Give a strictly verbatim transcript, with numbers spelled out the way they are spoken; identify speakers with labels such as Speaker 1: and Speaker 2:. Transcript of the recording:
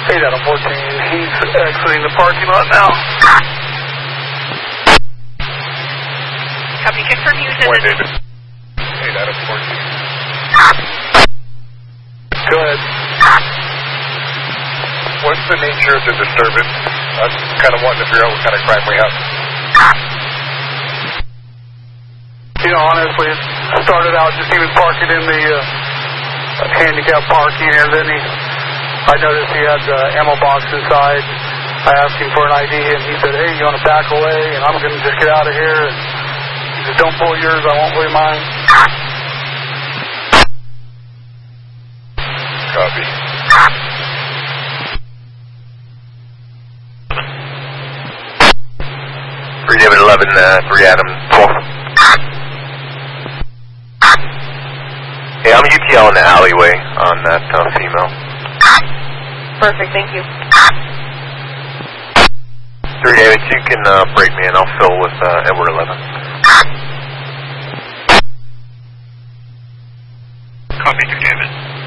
Speaker 1: eight out of fourteen, he's exiting the parking lot now.
Speaker 2: Copy, confirm you said
Speaker 3: Point
Speaker 2: that.
Speaker 3: eight. eight out of fourteen.
Speaker 1: Go ahead.
Speaker 3: What's the nature of the disturbance? I'm kind of wanting to figure out what kind of crime we have.
Speaker 1: You know, honestly, it started out just even parking in the uh, handicap parking, and then he, I noticed he had the ammo box inside. I asked him for an I D, and he said, hey, you want to back away, and I'm going to just get out of here. And he said, don't pull yours, I won't pull mine.
Speaker 3: Copy. three David eleven, uh, three Adam twelve. Hey, I'm U T L in the alleyway on that uh, female.
Speaker 2: Perfect, thank you.
Speaker 3: three David, you can uh, break me and I'll fill with uh, Edward eleven. Copy, three David.